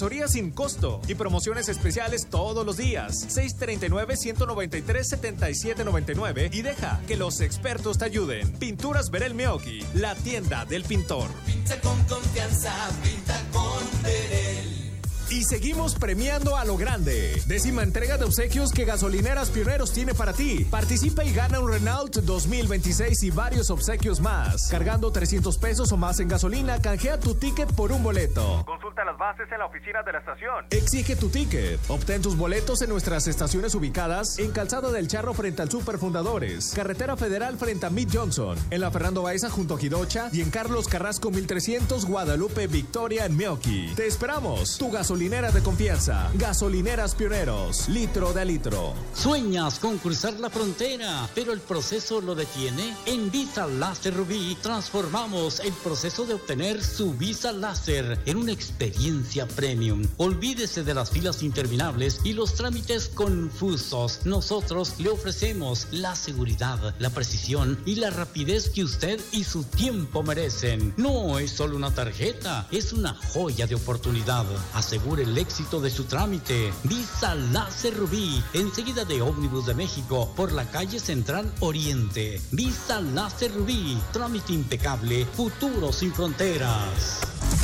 asesoría sin costo y promociones especiales todos los días. 639-193-7799 y deja que los expertos te ayuden. Pinturas Verel Meoqui, la tienda del pintor. Pinta con confianza, pinta con Verel. Y seguimos premiando a lo grande. 10ª entrega de obsequios que Gasolineras Pioneros tiene para ti. Participa y gana un Renault 2026 y varios obsequios más. Cargando 300 pesos o más en gasolina, canjea tu ticket por un boleto. Consulta las bases en la oficina de la estación. Exige tu ticket. Obtén tus boletos en nuestras estaciones ubicadas en Calzada del Charro frente al Super Fundadores, Carretera Federal frente a Mid Johnson, en la Fernando Baeza junto a Jidocha y en Carlos Carrasco 1300 Guadalupe Victoria en Meoqui. Te esperamos. Tu gasolinera de confianza. Gasolineras Pioneros. Litro de litro. ¿Sueñas con cruzar la frontera, pero el proceso lo detiene? En Visa Láser Rubí transformamos el proceso de obtener su visa láser en una experiencia premium. Olvídese de las filas interminables y los trámites confusos. Nosotros le ofrecemos la seguridad, la precisión y la rapidez que usted y su tiempo merecen. No es solo una tarjeta, es una joya de oportunidad. Asegure el éxito de su trámite. Visa Láser Rubí, enseguida de Ómnibus de México, por la calle Central Oriente. Visa Láser Rubí, trámite impecable, futuro sin fronteras.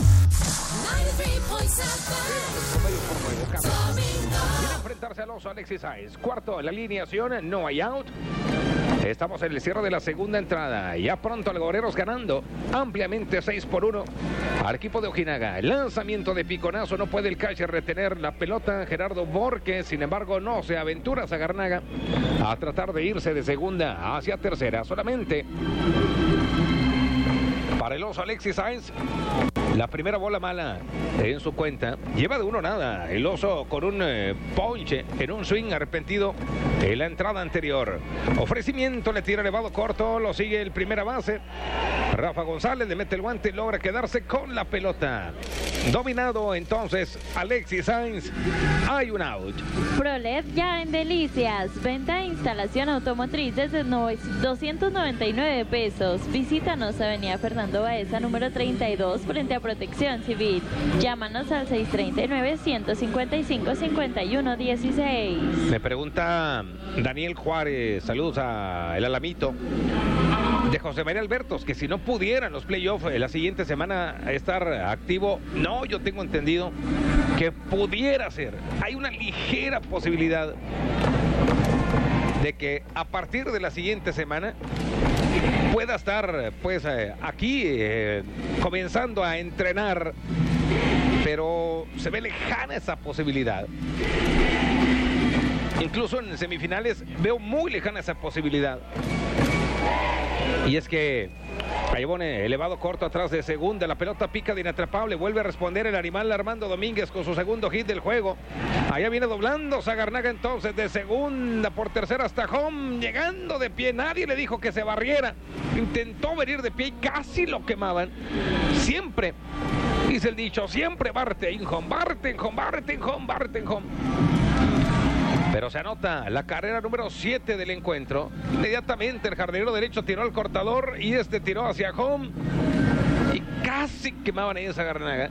Viene a enfrentarse al oso Alexis Sáenz. Cuarto en la alineación, no hay out. Estamos en el cierre de la segunda entrada. Ya pronto Algoreros ganando ampliamente 6-1 al equipo de Ojinaga. El lanzamiento de piconazo, no puede el catcher retener la pelota. Gerardo Borges, sin embargo, no se aventura a Sagarnaga a tratar de irse de segunda hacia tercera. Solamente para el oso Alexis Sáenz. La primera bola mala en su cuenta. Lleva de 1-0 el oso con un ponche en un swing arrepentido en la entrada anterior. Ofrecimiento, le tira elevado corto, lo sigue el primera base. Rafa González le mete el guante y logra quedarse con la pelota. Dominado entonces Alexis Sáenz. Hay un out. ProLed ya en Delicias. Venta e instalación automotriz desde 299 pesos. Visítanos Avenida Fernando Baeza número 32 frente a Protección Civil. Llámanos al 639-155-5116. Me pregunta Daniel Juárez, saludos a El Alamito, de José María Albertos, que si no pudieran los playoffs la siguiente semana estar activo. No, yo tengo entendido que pudiera ser. Hay una ligera posibilidad de que a partir de la siguiente semana pueda estar pues aquí comenzando a entrenar, pero se ve lejana esa posibilidad. Incluso en semifinales veo muy lejana esa posibilidad. Y es que ahí pone elevado corto atrás de segunda, la pelota pica de inatrapable, vuelve a responder el animal Armando Domínguez con su segundo hit del juego. Allá viene doblando Sagarnaga entonces de segunda por tercera hasta home, llegando de pie, nadie le dijo que se barriera, intentó venir de pie y casi lo quemaban. Siempre, dice el dicho, siempre Barte en home, Barte en home, Barte en home, Barte en home. Pero se anota la carrera número 7 del encuentro. Inmediatamente el jardinero derecho tiró al cortador y este tiró hacia home. Y casi quemaban ahí en Sagarnaga.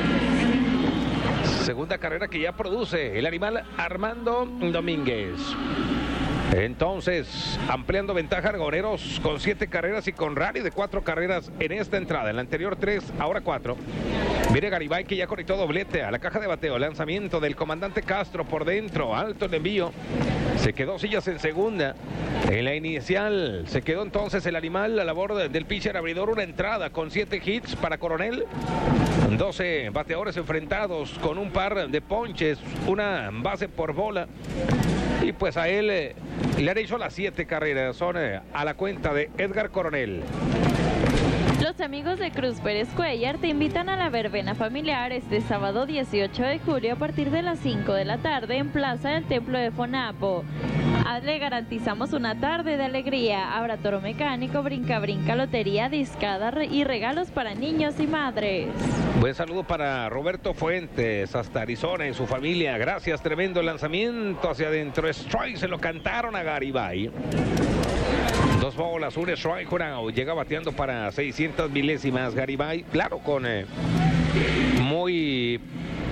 Segunda carrera que ya produce el animal Armando Domínguez. Entonces, ampliando ventaja Argoneros con 7 carreras y con rally de 4 carreras en esta entrada. En la anterior 3, ahora 4. Viene Garibay que ya conectó doblete a la caja de bateo. Lanzamiento del comandante Castro por dentro. Alto el envío. Se quedó sillas en segunda. En la inicial se quedó entonces el animal a labor del pitcher abridor. Una entrada con 7 hits para Coronel. 12 bateadores enfrentados con un par de ponches. Una base por bola. Y pues a él le han hecho las 7 carreras. Son a la cuenta de Edgar Coronel. Los amigos de Cruz Pérez Cuellar te invitan a la verbena familiar este sábado 18 de julio a partir de las 5 de la tarde en Plaza del Templo de Fonapo. Le garantizamos una tarde de alegría. Habrá toro mecánico, brinca, lotería, discada y regalos para niños y madres. Buen saludo para Roberto Fuentes, hasta Arizona y su familia. Gracias, tremendo lanzamiento hacia adentro. Strike, se lo cantaron a Garibay. 2 bolas, un strike, una out. Llega bateando para 600 milésimas Garibay. Claro, con muy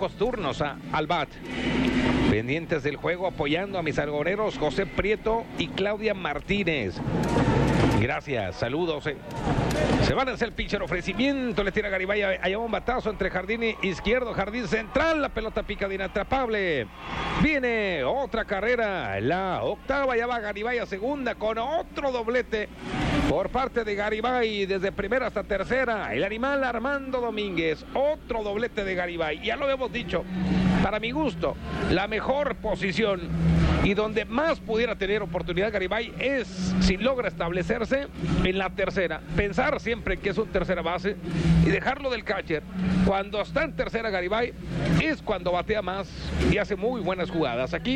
pocos turnos al bat. Pendientes del juego, apoyando a mis algodoneros José Prieto y Claudia Martínez. Gracias, saludos. Se van a hacer el pitcher, ofrecimiento, le tira Garibay, allá un batazo entre jardín izquierdo, jardín central, la pelota pica de inatrapable. Viene otra carrera, la octava, ya va Garibay a segunda con otro doblete por parte de Garibay, desde primera hasta tercera. El animal Armando Domínguez, otro doblete de Garibay. Ya lo hemos dicho, para mi gusto, la mejor posición y donde más pudiera tener oportunidad Garibay es si logra establecerse en la tercera. Pensar siempre que es un tercera base y dejarlo del catcher. Cuando está en tercera Garibay es cuando batea más y hace muy buenas jugadas. Aquí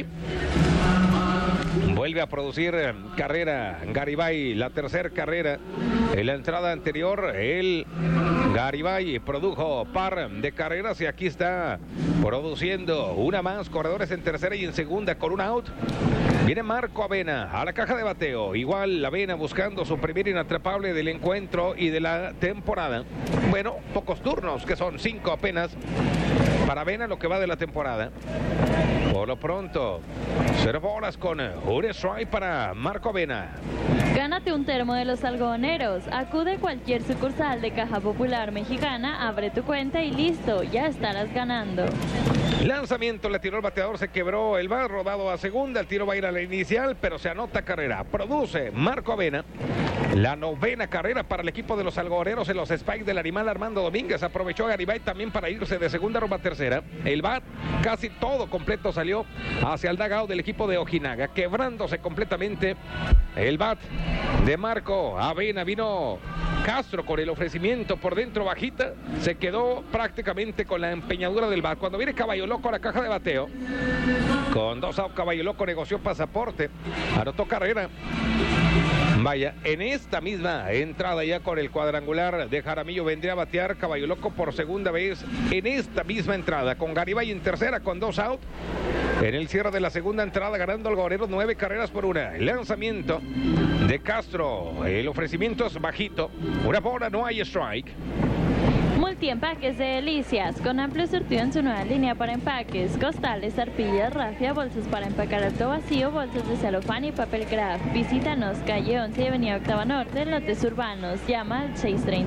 vuelve a producir carrera Garibay, la tercera carrera. En la entrada anterior, el Garibay produjo par de carreras y aquí está produciendo una más. Corredores en tercera y en segunda con un out. Viene Marco Avena a la caja de bateo. Igual Avena buscando su primer inatrapable del encuentro y de la temporada. Bueno, pocos turnos, que son 5 apenas para Avena lo que va de la temporada. Por lo pronto, 0 bolas con un strike para Marco Avena. Gánate un termo de los algodoneros. Acude a cualquier sucursal de Caja Popular Mexicana, abre tu cuenta y listo, ya estarás ganando. Lanzamiento, le tiró el bateador, se quebró el bat, rodado a segunda, el tiro va a ir a la inicial, pero se anota carrera. Produce Marco Avena la 9ª carrera para el equipo de los algodoneros en los spikes del animal Armando Domínguez. Aprovechó a Garibay también para irse de segunda rumbo a tercera. El bat casi todo completo salió hacia el dugout del equipo de Ojinaga, quebrándose completamente el bat de Marco Avena. Vino Castro con el ofrecimiento por dentro bajita, se quedó prácticamente con la empeñadura del bat. Cuando viene Caballo Loco a la caja de bateo, con 2 outs, Caballo Loco negoció pasaporte, anotó carrera. Vaya, en esta misma entrada ya con el cuadrangular de Jaramillo vendría a batear Caballo Loco por segunda vez en esta misma entrada, con Garibay en tercera con 2 outs. En el cierre de la segunda entrada ganando Algodoneros 9 carreras por 1. El lanzamiento de Castro, el ofrecimiento es bajito, una bola, no hay strike. Multiempaques de Delicias, con amplio surtido en su nueva línea para empaques, costales, arpillas, rafia, bolsas para empacar alto vacío, bolsas de celofán y papel craft. Visítanos, calle 11 y avenida Octava Norte, en lotes urbanos. Llama al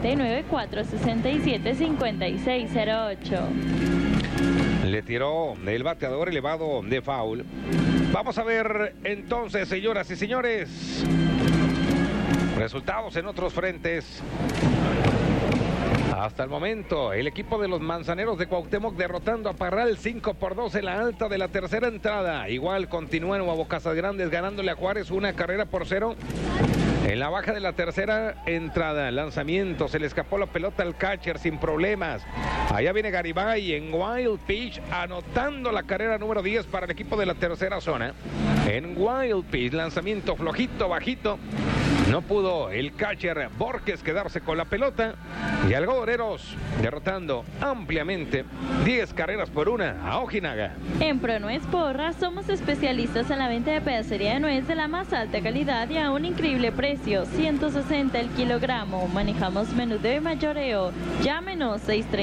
639-467-5608. Le tiró el bateador elevado de foul. Vamos a ver entonces, señoras y señores, resultados en otros frentes. Hasta el momento, el equipo de los Manzaneros de Cuauhtémoc derrotando a Parral 5-2 en la alta de la tercera entrada. Igual continúan Nuevo Casas Grandes ganándole a Juárez 1 carrera por 0. En la baja de la tercera entrada, lanzamiento, se le escapó la pelota al catcher sin problemas. Allá viene Garibay en wild pitch, anotando la carrera número 10 para el equipo de la tercera zona. En wild pitch, lanzamiento flojito, bajito. No pudo el catcher Borges quedarse con la pelota. Y Algodoneros derrotando ampliamente 10 carreras por 1 a Ojinaga. En ProNuez Porra somos especialistas en la venta de pedacería de nuez de la más alta calidad y a un increíble precio, 160 el kilogramo. Manejamos menudeo y mayoreo. Llámenos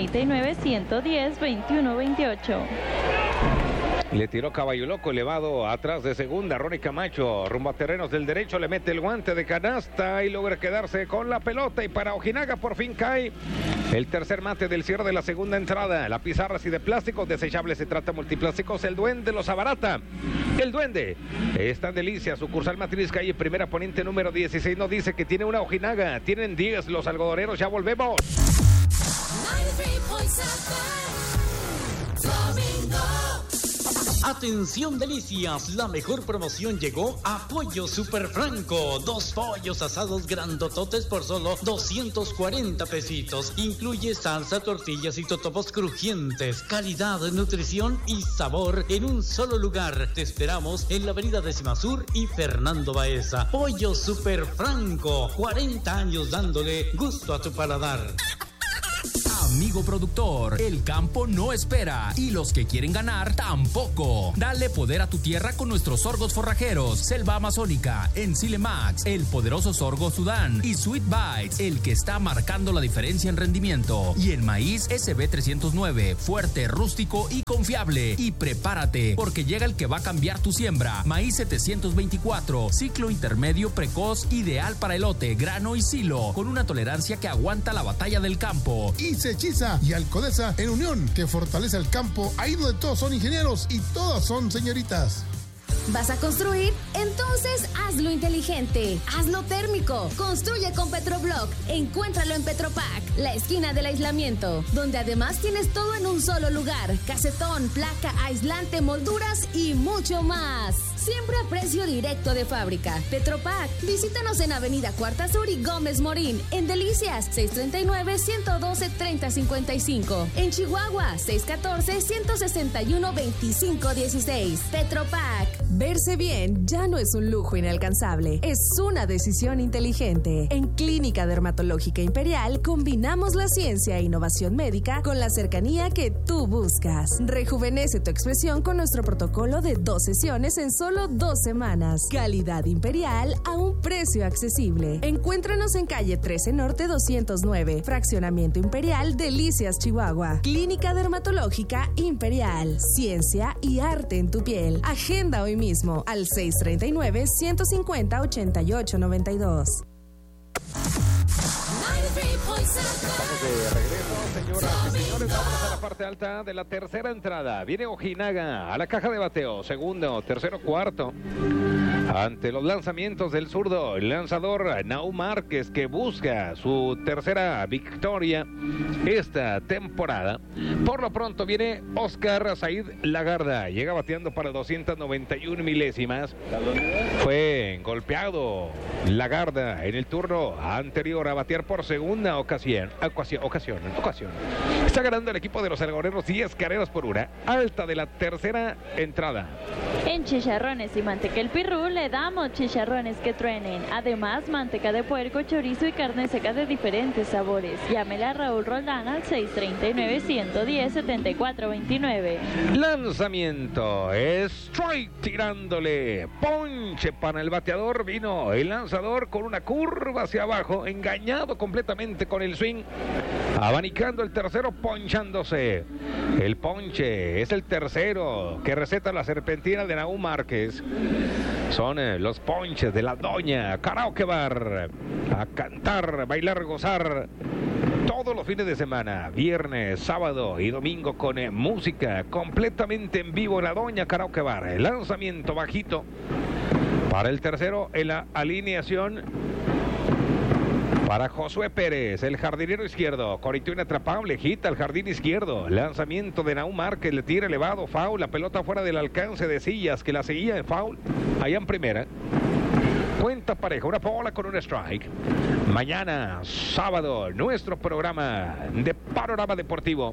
639-110-2128. Le tiró Caballo Loco elevado atrás de segunda. Ronnie Camacho rumbo a terrenos del derecho, le mete el guante de canasta y logra quedarse con la pelota. Y para Ojinaga por fin cae el tercer mate del cierre de la segunda entrada. La pizarra así de plásticos desechables, se trata multiplásticos. El Duende los abarata. El Duende está en Delicia, sucursal Matriz Calle, primera ponente número 16. No dice que tiene una Ojinaga, tienen 10 los algodoneros. Ya volvemos. Atención Delicias, la mejor promoción llegó a Pollo Super Franco. 2 pollos asados grandototes por solo 240 pesitos. Incluye salsa, tortillas y totopos crujientes. Calidad, nutrición y sabor en un solo lugar. Te esperamos en la avenida Décima Sur y Fernando Baeza. Pollo Super Franco, 40 años dándole gusto a tu paladar. Amigo productor, el campo no espera y los que quieren ganar tampoco. Dale poder a tu tierra con nuestros sorgos forrajeros, Selva Amazónica, Enzile Max, el poderoso sorgo Sudán y Sweet Bites, el que está marcando la diferencia en rendimiento. Y el maíz SB309, fuerte, rústico y confiable. Y prepárate, porque llega el que va a cambiar tu siembra. Maíz 724, ciclo intermedio precoz, ideal para elote, grano y silo, con una tolerancia que aguanta la batalla del campo. Y Sechiza y Alcodesa en unión, que fortalece el campo, ahí donde todos son ingenieros y todas son señoritas. ¿Vas a construir? Entonces hazlo inteligente, hazlo térmico. Construye con Petroblock. Encuéntralo en Petropac, la esquina del aislamiento, donde además tienes todo en un solo lugar: casetón, placa, aislante, molduras y mucho más. Siempre a precio directo de fábrica. Petropac, visítanos en Avenida Cuarta Sur y Gómez Morín. En Delicias, 639-112-3055. En Chihuahua, 614-161-2516. Petropac. Verse bien ya no es un lujo inalcanzable, es una decisión inteligente. En Clínica Dermatológica Imperial combinamos la ciencia e innovación médica con la cercanía que tú buscas. Rejuvenece tu expresión con nuestro protocolo de 2 sesiones en solo 2 semanas. Calidad Imperial a un precio accesible. Encuéntranos en calle 13 Norte 209, Fraccionamiento Imperial, Delicias, Chihuahua. Clínica Dermatológica Imperial, ciencia y arte en tu piel. Agenda hoy mismo al 639-150-8892. Estamos de regreso, señoras y señores. Vamos a la parte alta de la tercera entrada. Viene Ojinaga a la caja de bateo. Segundo, tercero, cuarto. Ante los lanzamientos del zurdo, el lanzador Nau Márquez, que busca su tercera victoria esta temporada. Por lo pronto viene Oscar Said Lagarda. Llega bateando para 291 milésimas. Fue golpeado Lagarda en el turno anterior a batear por segunda ocasión. Está ganando el equipo de los algodoneros 10 carreras por 1. Alta de la tercera entrada. En Chicharrones y Manteca El Pirrú le damos chicharrones que truenen. Además, manteca de puerco, chorizo y carne seca de diferentes sabores. Llámela a Raúl Roldán al 639-110-7429. Lanzamiento. Strike tirándole. Ponche para el bateador. Vino el lanzador con una curva hacia abajo. Engañado completamente con el swing. Abanicando el tercero, ponchándose. El ponche es el tercero que receta la serpentina de Nau Márquez. Son los ponches de la Doña Karaoke Bar. A cantar, bailar, gozar. Todos los fines de semana, viernes, sábado y domingo, con música completamente en vivo en la Doña Karaoke Bar. El lanzamiento bajito para el tercero en la alineación. Para Josué Pérez, el jardinero izquierdo, conectó inatrapable, hit al jardín izquierdo. Lanzamiento de Nau Márquez, le tira elevado, foul, la pelota fuera del alcance de Sillas, que la seguía en foul, allá en primera. Cuenta pareja, una bola con un strike. Mañana, sábado, nuestro programa de Panorama Deportivo.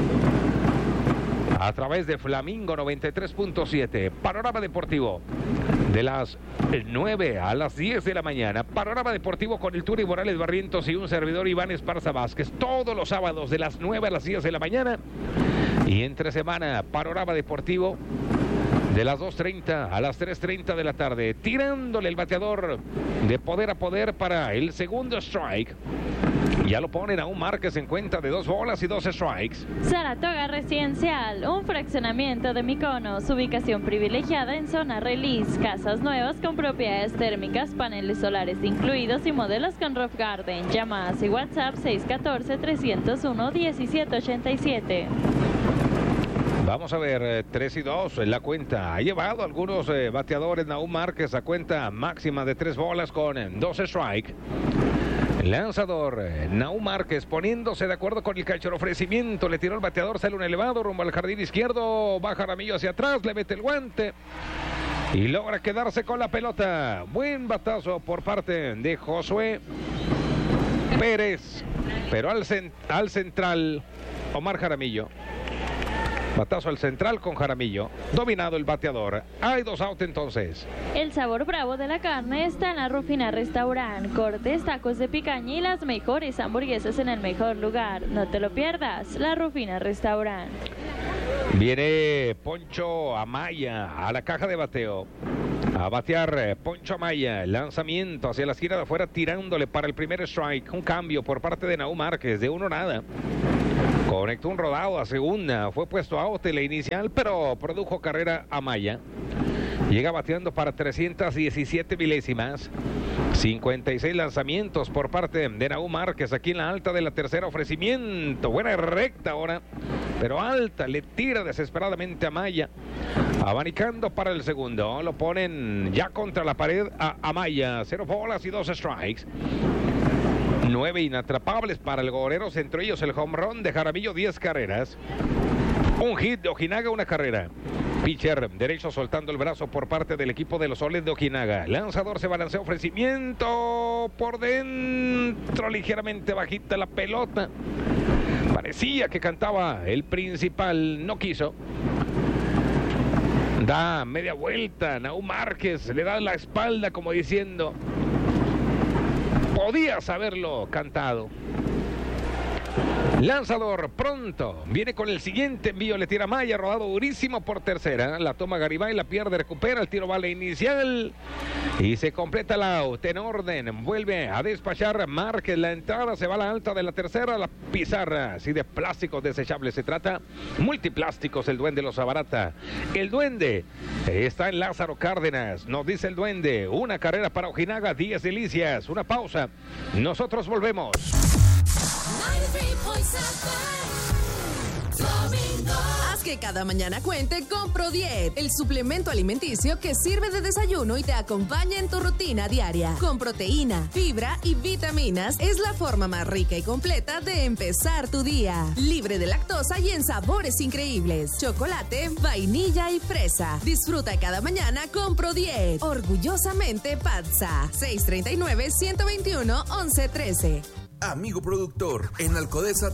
A través de Flamingo 93.7, Panorama Deportivo. De las 9 a las 10 de la mañana, Panorama Deportivo con el Turi Morales Barrientos y un servidor, Iván Esparza Vázquez. Todos los sábados de las 9 a las 10 de la mañana. Y entre semana, Panorama Deportivo de las 2:30 a las 3:30 de la tarde. Tirándole el bateador de poder a poder para el segundo strike. Ya lo ponen a un Márquez en cuenta de 2 bolas y 2 strikes. Saratoga Residencial, un fraccionamiento de Mykonos, ubicación privilegiada en zona release, casas nuevas con propiedades térmicas, paneles solares incluidos y modelos con roof garden. Llamadas y WhatsApp 614-301-1787. Vamos a ver, 3-2 en la cuenta. Ha llevado a algunos bateadores Nau Márquez a cuenta máxima de 3 bolas con 2 strikes. Lanzador Nau Márquez poniéndose de acuerdo con el catcher. Ofrecimiento, le tiró el bateador, sale un elevado rumbo al jardín izquierdo, baja Ramillo hacia atrás, le mete el guante y logra quedarse con la pelota. Buen batazo por parte de Josué Pérez, pero al central Omar Jaramillo. Batazo al central con Jaramillo. Dominado el bateador. Hay 2 outs entonces. El sabor bravo de la carne está en la Rufina Restaurant. Cortes, tacos de picaña y las mejores hamburguesas en el mejor lugar. No te lo pierdas. La Rufina Restaurant. Viene Poncho Amaya a la caja de bateo. A batear Poncho Amaya. Lanzamiento hacia la esquina de afuera, tirándole para el primer strike. Un cambio por parte de Nahum Márquez de 1-0. Conectó un rodado a segunda. Fue puesto out en la inicial, pero produjo carrera Amaya. Llega bateando para 317 milésimas. 56 lanzamientos por parte de Nahum Márquez aquí en la alta de la tercera. Ofrecimiento, buena recta ahora, pero alta, le tira desesperadamente a Amaya. Abanicando para el segundo, lo ponen ya contra la pared a Amaya. 0 bolas y 2 strikes. 9 inatrapables para el gorero, entre ellos el home run de Jaramillo, 10 carreras. Un hit de Ojinaga, una carrera. Pitcher derecho soltando el brazo por parte del equipo de los Soles de Ojinaga. Lanzador se balancea, ofrecimiento por dentro, ligeramente bajita la pelota. Parecía que cantaba el principal, no quiso. Da media vuelta, Nahum Márquez le da la espalda como diciendo, podías haberlo cantado. Lanzador pronto, viene con el siguiente envío, le tira Maya, rodado durísimo por tercera, la toma Garibay, la pierde, recupera, el tiro vale inicial y se completa el out en orden. Vuelve a despachar Márquez, la entrada se va a la alta de la tercera, la pizarra, así de plásticos desechables se trata, multiplásticos, el Duende los abarata. El Duende está en Lázaro Cárdenas, nos dice el Duende, una carrera para Ojinaga, 10 delicias, una pausa, nosotros volvemos. Haz que cada mañana cuente con ProDiet, el suplemento alimenticio que sirve de desayuno y te acompaña en tu rutina diaria. Con proteína, fibra y vitaminas, es la forma más rica y completa de empezar tu día. Libre de lactosa y en sabores increíbles: chocolate, vainilla y fresa. Disfruta cada mañana con ProDiet. Orgullosamente Patsa. 639-121-1113. Amigo productor, en Alcodesa